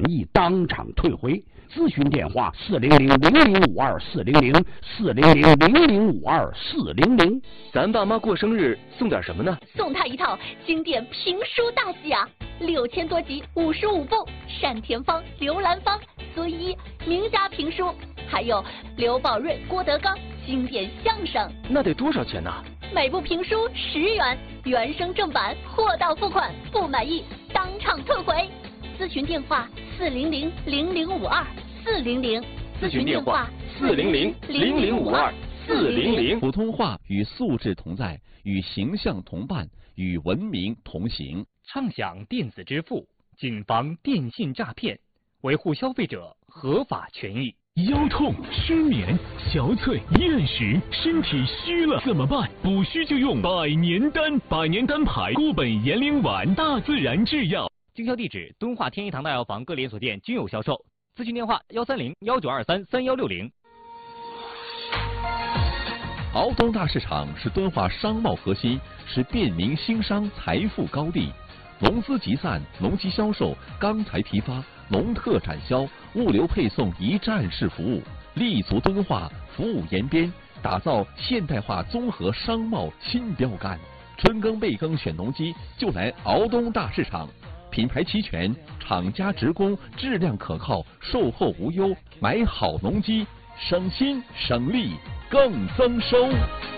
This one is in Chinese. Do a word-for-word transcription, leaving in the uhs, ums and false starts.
意当场退回。咨询电话：四零零零零五二四零零四零零零零五二四零零。 咱爸妈过生日送点什么呢？ 送他一套经典评书大戏啊，六千多集，五十五部，单田芳、刘兰芳、孙一名家评书，还有刘宝瑞、郭德纲经典相声。 那得多少钱呢？ 每部评书十元，原声正版，货到付款，不满意当场退回。咨询电话：四零零零零五二四零零。 咨询电话：四零零零零五二四零零。 普通话与素质同在，与形象同伴，与文明同行。 畅享电子支付，谨防电信诈骗，维护消费者合法权益。 腰痛、失眠、憔悴、厌食，身体虚了怎么办？补虚就用百年丹，百年丹牌固本延龄丸，大自然制药。 经销地址：敦化天一堂大药房各连锁店均有销售。咨询电话：幺三零幺九二三三幺六零。 敖东大市场是敦化商贸核心，是便民兴商财富高地。农资集散、农机销售、钢材批发、农特产销、物流配送一站式服务，立足敦化，服务延边，打造现代化综合商贸新标杆。春耕备耕选农机，就来敖东大市场。品牌齐全，厂家直供，质量可靠，售后无忧。买好农机，省心省力更增收。